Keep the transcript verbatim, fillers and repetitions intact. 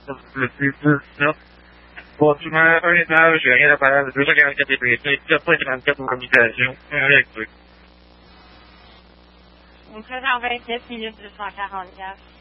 Le plus peu, ça. Bon, tu m'as un étage, j'ai rien à faire, deux cent quarante-quatre débris, quatre cent quarante-quatre pour communication, un électrique. On me fait en vingt-sept minutes deux cent quarante-quatre.